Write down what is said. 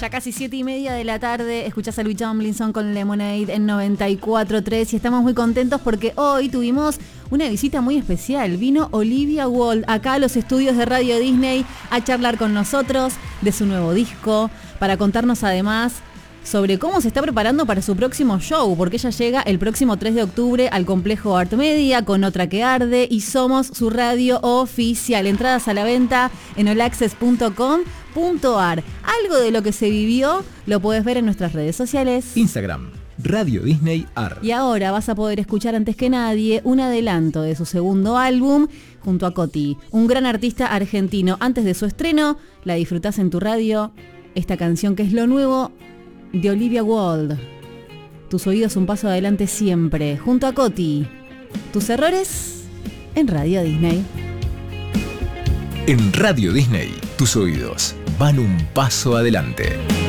Ya casi 7:30 de la tarde, escuchás a Louis Tomlinson con Lemonade en 94.3 y estamos muy contentos porque hoy tuvimos una visita muy especial. Vino Olivia Wilde acá a los estudios de Radio Disney a charlar con nosotros de su nuevo disco, para contarnos además sobre cómo se está preparando para su próximo show, porque ella llega el próximo 3 de octubre al Complejo Art Media con Otra que Arde y somos su radio oficial. Entradas a la venta en olaccess.com.ar. Algo de lo que se vivió lo puedes ver en nuestras redes sociales. Instagram, Radio Disney Ar. Y ahora vas a poder escuchar antes que nadie un adelanto de su segundo álbum junto a Coti, un gran artista argentino. Antes de su estreno, la disfrutás en tu radio, esta canción que es lo nuevo de Olivia Wilde. Tus oídos un paso adelante siempre, junto a Coti. Tus errores en Radio Disney. En Radio Disney, tus oídos van un paso adelante.